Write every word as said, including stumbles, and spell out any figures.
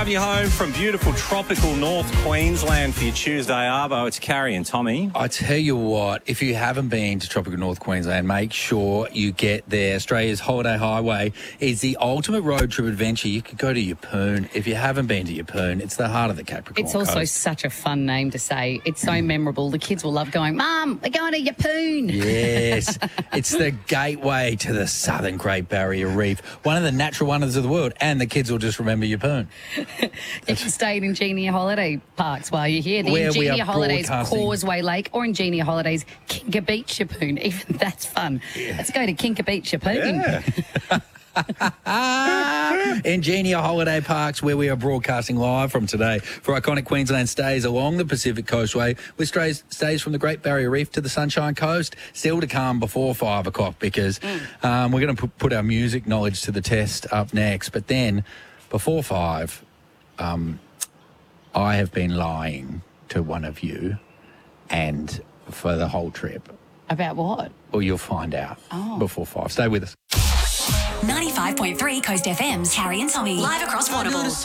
driving you home from beautiful tropical North Queensland for your Tuesday arvo. It's Carrie and Tommy. I tell you what, if you haven't been to tropical North Queensland, make sure you get there. Australia's Holiday Highway is the ultimate road trip adventure. You could go to Yeppoon. If you haven't been to Yeppoon, it's the heart of the Capricorn It's also Coast. such a fun name to say. It's so memorable. The kids will love going, Mum, we're going to Yeppoon. Yes, it's the gateway to the southern Great Barrier Reef, one of the natural wonders of the world, and the kids will just remember Yeppoon. You can stay at Ingenia Holiday Parks while you're here. The Where we Ingenia are Holidays broadcasting. Causeway Lake or Ingenia Holidays Kinka Beach Yeppoon. Even that's fun. Yeah. Let's go to Kinka Beach Yeppoon. Yeah. Ingenia Holiday Parks, where we are broadcasting live from today for iconic Queensland stays along the Pacific Coastway, with stays, stays from the Great Barrier Reef to the Sunshine Coast, still to come before five o'clock because mm. um, we're going to put, put our music knowledge to the test up next. But then, before five, um, I have been lying to one of you and for the whole trip. About what? Well, you'll find out oh. before five. Stay with us. ninety-five point three Coast F M's Carrie and Tommy. Live across Waterville.